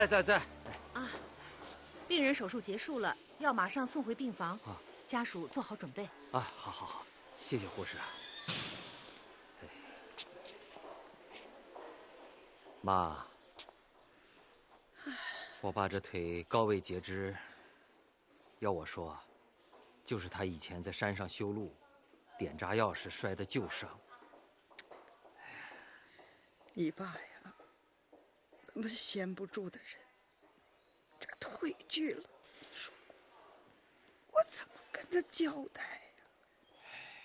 在。 啊，病人手术结束了，要马上送回病房。家属做好准备。 好，谢谢护士。妈，我爸这腿高位截肢，要我说，就是他以前在山上修路，点炸药时摔的旧伤。 你爸呀，那么闲不住的人，这个腿锯了，说过，我怎么跟他交代？